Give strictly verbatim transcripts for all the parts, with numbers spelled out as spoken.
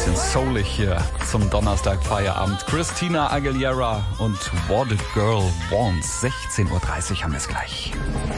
bisschen soulig hier zum Donnerstag-Feierabend. Christina Aguilera und What a Girl Wants. sechzehn Uhr dreißig haben wir es gleich.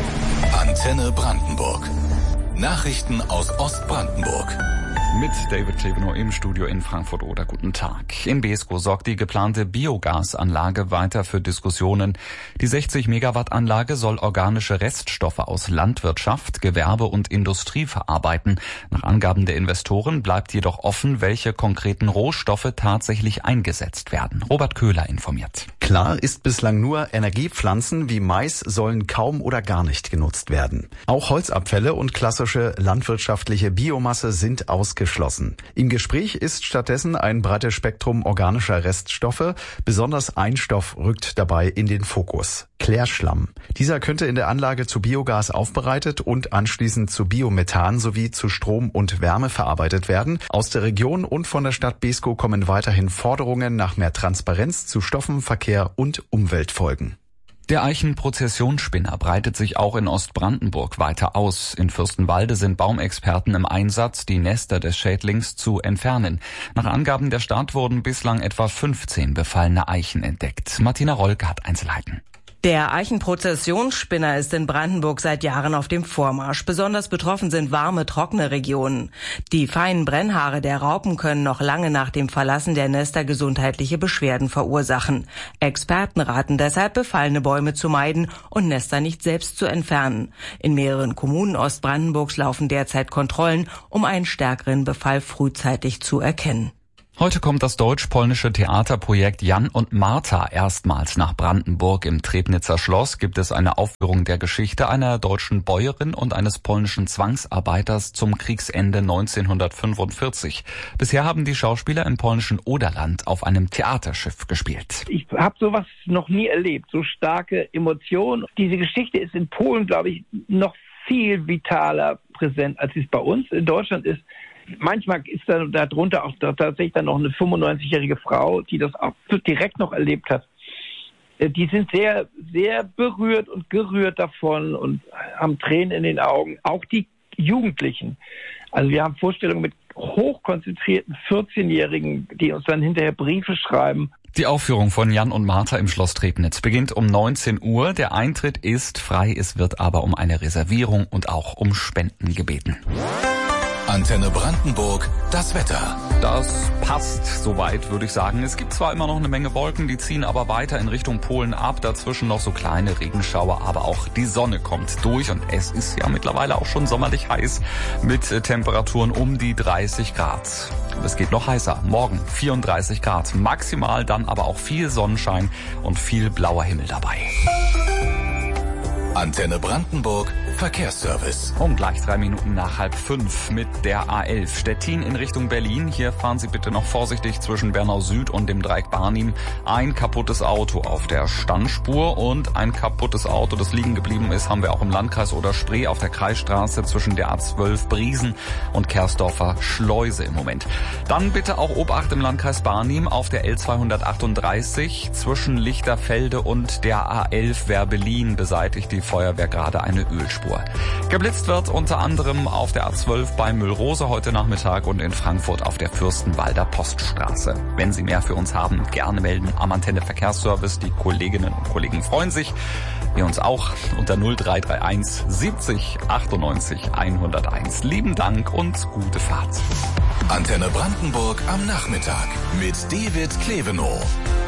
Antenne Brandenburg. Nachrichten aus Ostbrandenburg. Mit David Klevenow im Studio in Frankfurt-Oder. Guten Tag. In Beeskow sorgt die geplante Biogasanlage weiter für Diskussionen. Die sechzig Megawatt Anlage soll organische Reststoffe aus Landwirtschaft, Gewerbe und Industrie verarbeiten. Nach Angaben der Investoren bleibt jedoch offen, welche konkreten Rohstoffe tatsächlich eingesetzt werden. Robert Köhler informiert. Klar ist bislang nur, Energiepflanzen wie Mais sollen kaum oder gar nicht genutzt werden. Auch Holzabfälle und klassische landwirtschaftliche Biomasse sind ausgeschlossen. Geschlossen. Im Gespräch ist stattdessen ein breites Spektrum organischer Reststoffe. Besonders ein Stoff rückt dabei in den Fokus: Klärschlamm. Dieser könnte in der Anlage zu Biogas aufbereitet und anschließend zu Biomethan sowie zu Strom und Wärme verarbeitet werden. Aus der Region und von der Stadt Beeskow kommen weiterhin Forderungen nach mehr Transparenz zu Stoffen, Verkehr und Umweltfolgen. Der Eichenprozessionsspinner breitet sich auch in Ostbrandenburg weiter aus. In Fürstenwalde sind Baumexperten im Einsatz, die Nester des Schädlings zu entfernen. Nach Angaben der Stadt wurden bislang etwa fünfzehn befallene Eichen entdeckt. Martina Rolke hat Einzelheiten. Der Eichenprozessionsspinner ist in Brandenburg seit Jahren auf dem Vormarsch. Besonders betroffen sind warme, trockene Regionen. Die feinen Brennhaare der Raupen können noch lange nach dem Verlassen der Nester gesundheitliche Beschwerden verursachen. Experten raten deshalb, befallene Bäume zu meiden und Nester nicht selbst zu entfernen. In mehreren Kommunen Ostbrandenburgs laufen derzeit Kontrollen, um einen stärkeren Befall frühzeitig zu erkennen. Heute kommt das deutsch-polnische Theaterprojekt Jan und Martha erstmals nach Brandenburg. Im Trebnitzer Schloss gibt es eine Aufführung der Geschichte einer deutschen Bäuerin und eines polnischen Zwangsarbeiters zum Kriegsende neunzehnhundertfünfundvierzig. Bisher haben die Schauspieler im polnischen Oderland auf einem Theaterschiff gespielt. Ich habe sowas noch nie erlebt, so starke Emotionen. Diese Geschichte ist in Polen, glaube ich, noch viel vitaler präsent, als es bei uns in Deutschland ist. Manchmal ist da darunter auch tatsächlich dann noch eine fünfundneunzigjährige Frau, die das auch direkt noch erlebt hat. Die sind sehr, sehr berührt und gerührt davon und haben Tränen in den Augen. Auch die Jugendlichen. Also wir haben Vorstellungen mit hochkonzentrierten vierzehnjährigen, die uns dann hinterher Briefe schreiben. Die Aufführung von Jan und Martha im Schloss Trebnitz beginnt um neunzehn Uhr. Der Eintritt ist frei, es wird aber um eine Reservierung und auch um Spenden gebeten. Antenne Brandenburg, das Wetter. Das passt soweit, würde ich sagen. Es gibt zwar immer noch eine Menge Wolken, die ziehen aber weiter in Richtung Polen ab. Dazwischen noch so kleine Regenschauer, aber auch die Sonne kommt durch. Und es ist ja mittlerweile auch schon sommerlich heiß mit Temperaturen um die dreißig Grad. Und es geht noch heißer. Morgen vierunddreißig Grad. Maximal dann aber auch viel Sonnenschein und viel blauer Himmel dabei. Antenne Brandenburg, Verkehrsservice. Um gleich drei Minuten nach halb fünf mit der A elf. Stettin in Richtung Berlin. Hier fahren Sie bitte noch vorsichtig zwischen Bernau Süd und dem Dreieck Barnim. Ein kaputtes Auto auf der Standspur und ein kaputtes Auto, das liegen geblieben ist, haben wir auch im Landkreis Oder-Spree auf der Kreisstraße zwischen der A zwölf Briesen und Kersdorfer Schleuse im Moment. Dann bitte auch Obacht im Landkreis Barnim auf der L zweihundertachtunddreißig zwischen Lichterfelde und der A elf Werbelin beseitigt die Feuerwehr gerade eine Ölspur. Geblitzt wird unter anderem auf der A zwölf bei Müllrose heute Nachmittag und in Frankfurt auf der Fürstenwalder Poststraße. Wenn Sie mehr für uns haben, gerne melden am Antenne Verkehrsservice. Die Kolleginnen und Kollegen freuen sich. Wir uns auch unter null drei drei eins siebzig achtundneunzig hunderteins. Lieben Dank und gute Fahrt. Antenne Brandenburg am Nachmittag mit David Klevenow.